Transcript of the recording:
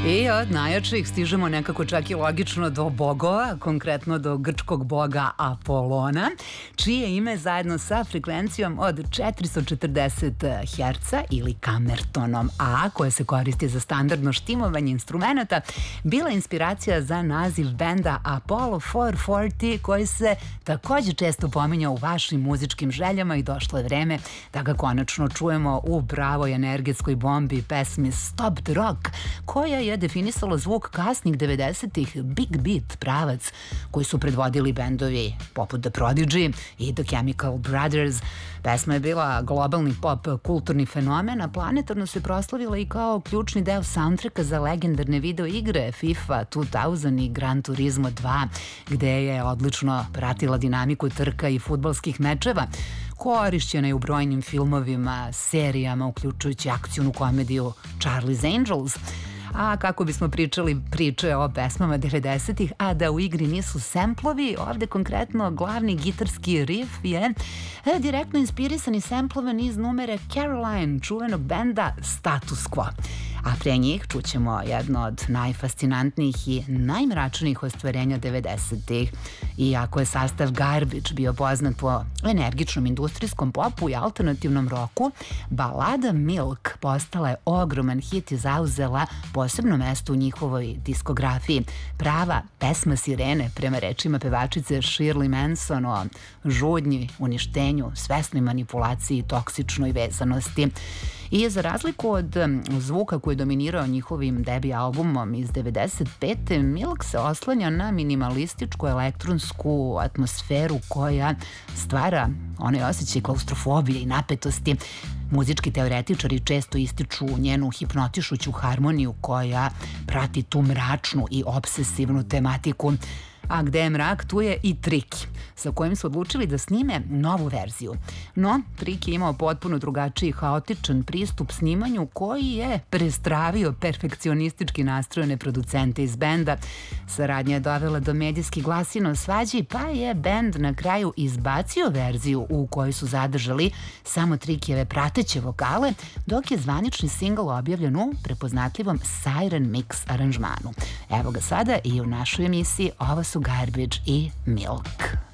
I od najjačih stižemo nekako čak i logično do bogova, konkretno do grčkog boga Apolona, čije ime zajedno sa frekvencijom od 440 Hz ili kamertonom A, koje se koristi za standardno štimovanje instrumenta, bila inspiracija za naziv benda Apollo 440, koji se takođe često pominja u vašim muzičkim željama i došlo je vreme da ga konačno čujemo u pravoj energetskoj bombi pesmi Stop the Rock, koja je definisala zvuk kasnih 90-ih big beat pravac koji su predvodili bendovi poput The Prodigy i The Chemical Brothers. Pesma je bila globalni pop kulturni fenomen, a planetarno se proslavila i kao ključni deo soundtracka za legendarne video igre FIFA 2000 i Gran Turismo 2, gde je odlično pratila dinamiku trka i fudbalskih mečeva. Korišćena je u brojnim filmovima, serijama, uključujući akcionu komediju Charlie's Angels. A kako bismo pričali priče o pesmama 90-ih, a da u igri nisu semplovi, ovde konkretno glavni gitarski riff je direktno inspirisan i semplovan iz numere Caroline, čuvenog benda Status Quo. A pre njih čućemo jedno od najfascinantnijih i najmračnijih ostvarenja 90-ih. Iako je sastav Garbage bio poznat po energičnom industrijskom popu i alternativnom roku, balada Milk postala je ogroman hit i zauzela posebno mesto u njihovoj diskografiji. Prava pesma sirene, prema rečima pevačice Shirley Manson, o žudnji, uništenju, svesnoj manipulaciji i toksičnoj vezanosti. I za razliku od zvuka koji je dominirao njihovim debi albumom iz 95. Milk se oslanja na minimalističku elektronsku atmosferu koja stvara onaj osjećaj klaustrofobije i napetosti. Muzički teoretičari često ističu njenu hipnotišuću harmoniju koja prati tu mračnu i obsesivnu tematiku. A gde je mrak, tu je i Triki, sa kojim su odlučili da snime novu verziju. No, Triki je imao potpuno drugačiji haotičan pristup snimanju koji je prestravio perfekcionistički nastrojene producente iz benda. Saradnja je dovela do medijskih glasina o svađi, pa je bend na kraju izbacio verziju u kojoj su zadržali samo Trikijeve prateće vokale, dok je zvanični singl objavljen u prepoznatljivom Siren Mix aranžmanu. Evo ga sada i u našoj emisiji. Ovo su Garbage i Milk.